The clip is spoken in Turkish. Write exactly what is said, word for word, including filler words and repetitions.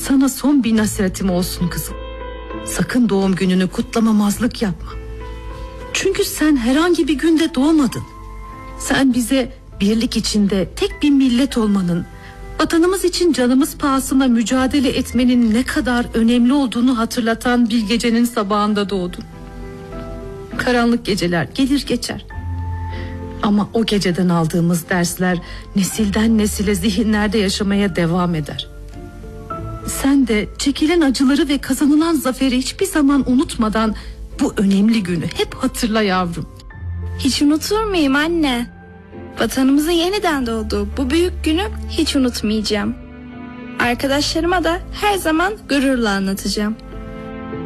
Sana son bir nasihatim olsun kızım. Sakın doğum gününü kutlamamazlık yapma. Çünkü sen herhangi bir günde doğmadın. Sen bize birlik içinde tek bir millet olmanın, vatanımız için canımız pahasına mücadele etmenin ne kadar önemli olduğunu hatırlatan bir gecenin sabahında doğdun. Karanlık geceler gelir geçer. Ama o geceden aldığımız dersler nesilden nesile zihinlerde yaşamaya devam eder. Sen de çekilen acıları ve kazanılan zaferi hiçbir zaman unutmadan bu önemli günü hep hatırla yavrum. Hiç unutur muyum anne? Vatanımızın yeniden doğduğu bu büyük günü hiç unutmayacağım. Arkadaşlarıma da her zaman gururla anlatacağım.